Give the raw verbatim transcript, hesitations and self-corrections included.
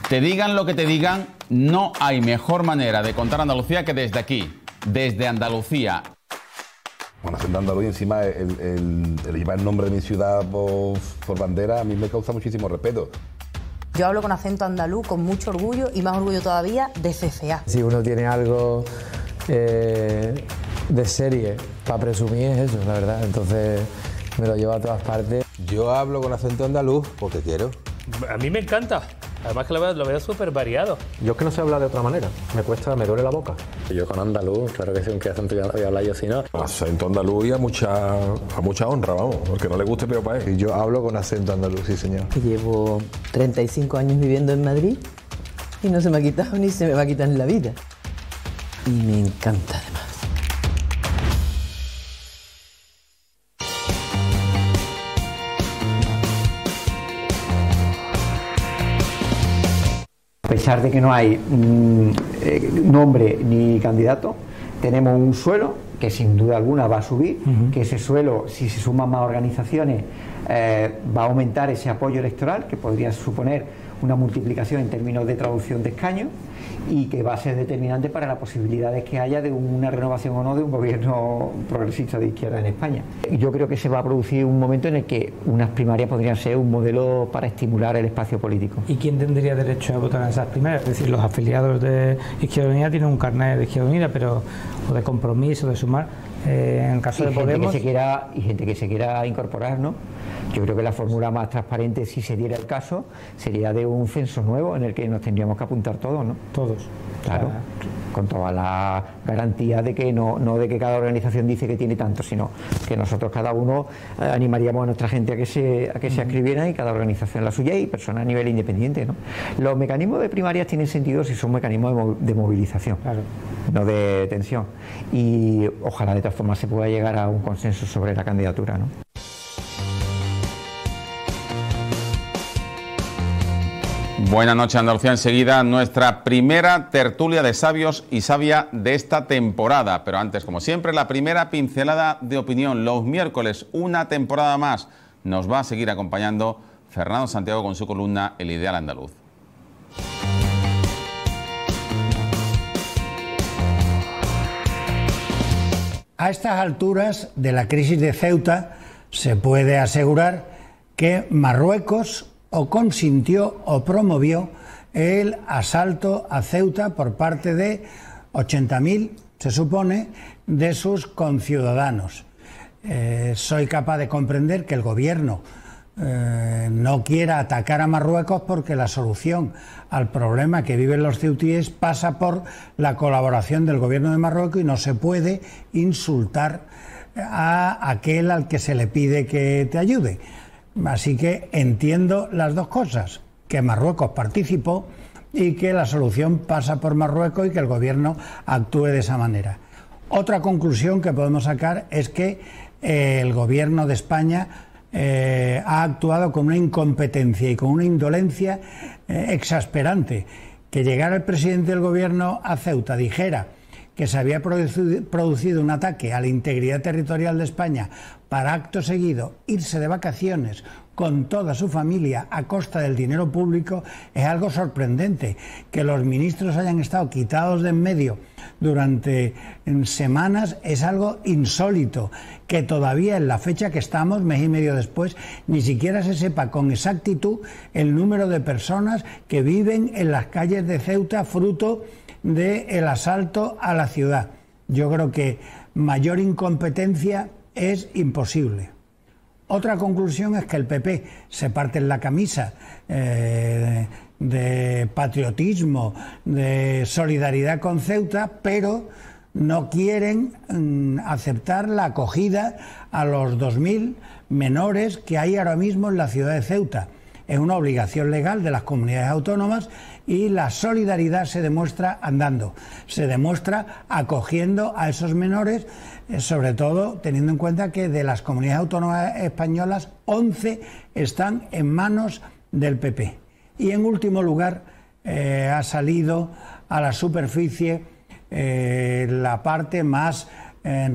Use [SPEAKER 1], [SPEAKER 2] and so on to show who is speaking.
[SPEAKER 1] Te digan lo que te digan, no hay mejor manera de contar Andalucía que desde aquí, desde Andalucía.
[SPEAKER 2] Bueno, siendo andaluz y encima el, el, el llevar el nombre de mi ciudad por, por bandera a mí me causa muchísimo respeto.
[SPEAKER 3] Yo hablo con acento andaluz con mucho orgullo y más orgullo todavía de C F A.
[SPEAKER 4] Si uno tiene algo eh, de serie para presumir es eso, la verdad, entonces me lo llevo a todas partes.
[SPEAKER 5] Yo hablo con acento andaluz porque quiero.
[SPEAKER 6] A mí me encanta. Además que lo veo, lo veo súper variado.
[SPEAKER 7] Yo es que no sé hablar de otra manera, me cuesta, me duele la boca.
[SPEAKER 8] Yo con andaluz, claro que sí, aunque acento voy a hablar yo si no.
[SPEAKER 9] Acento andaluz y a mucha, a mucha honra, vamos, porque no le guste peor para él.
[SPEAKER 10] Yo hablo con acento andaluz, sí señor.
[SPEAKER 11] Llevo treinta y cinco años viviendo en Madrid y no se me ha quitado ni se me va a quitar en la vida. Y me encanta además.
[SPEAKER 12] A pesar de que no hay mmm, eh, nombre ni candidato, tenemos un suelo que sin duda alguna va a subir, uh-huh. que ese suelo, si se suman más organizaciones, eh, va a aumentar ese apoyo electoral, que podría suponer una multiplicación en términos de traducción de escaños, y que va a ser determinante para las posibilidades que haya de una renovación o no de un gobierno progresista de izquierda en España. Yo creo que se va a producir un momento en el que unas primarias podrían ser un modelo para estimular el espacio político.
[SPEAKER 13] ¿Y quién tendría derecho a votar en esas primarias? Es decir, los afiliados de Izquierda Unida tienen un carnet de Izquierda Unida, pero o de Compromiso, de Sumar. Eh, en el caso
[SPEAKER 12] y
[SPEAKER 13] de
[SPEAKER 12] gente
[SPEAKER 13] Podemos...
[SPEAKER 12] que se quiera, y gente que se quiera incorporar, ¿no? Yo creo que la fórmula más transparente, si se diera el caso, sería de un censo nuevo en el que nos tendríamos que apuntar todos, ¿no?
[SPEAKER 13] Todos.
[SPEAKER 12] Claro, o sea, con toda la garantía de que no, no de que cada organización dice que tiene tanto, sino que nosotros cada uno eh, animaríamos a nuestra gente a que se a que se inscribieran, y cada organización la suya y personas a nivel independiente, ¿no? Los mecanismos de primarias tienen sentido si son mecanismos de, mov de movilización,
[SPEAKER 13] claro.
[SPEAKER 12] no de tensión, y ojalá de todas formas se pueda llegar a un consenso sobre la candidatura, ¿no?
[SPEAKER 1] Buenas noches, Andalucía. Enseguida nuestra primera tertulia de sabios y sabia de esta temporada. Pero antes, como siempre, la primera pincelada de opinión. Los miércoles, una temporada más, nos va a seguir acompañando Fernando Santiago con su columna El Ideal Andaluz.
[SPEAKER 14] A estas alturas de la crisis de Ceuta se puede asegurar que Marruecos o consintió o promovió el asalto a Ceuta por parte de ochenta mil, se supone, de sus conciudadanos. Eh, soy capaz de comprender que el gobierno eh, no quiera atacar a Marruecos porque la solución al problema que viven los ceutíes pasa por la colaboración del gobierno de Marruecos, y no se puede insultar a aquel al que se le pide que te ayude. Así que entiendo las dos cosas, que Marruecos participó y que la solución pasa por Marruecos y que el gobierno actúe de esa manera. Otra conclusión que podemos sacar es que eh, el gobierno de España eh, ha actuado con una incompetencia y con una indolencia eh, exasperante. Que llegara el presidente del gobierno a Ceuta, dijera que se había producido un ataque a la integridad territorial de España para acto seguido irse de vacaciones con toda su familia a costa del dinero público, es algo sorprendente. Que los ministros hayan estado quitados de en medio durante semanas es algo insólito. Que todavía en la fecha que estamos, mes y medio después, ni siquiera se sepa con exactitud el número de personas que viven en las calles de Ceuta fruto del asalto a la ciudad. Yo creo que mayor incompetencia es imposible. Otra conclusión es que el P P se parte en la camisa eh, de patriotismo, de solidaridad con Ceuta, pero no quieren mm, aceptar la acogida a los dos mil menores que hay ahora mismo en la ciudad de Ceuta. Es una obligación legal de las comunidades autónomas y la solidaridad se demuestra andando, se demuestra acogiendo a esos menores, eh, sobre todo teniendo en cuenta que de las comunidades autónomas españolas, once están en manos del P P. Y en último lugar, eh, ha salido a la superficie eh, la parte más eh,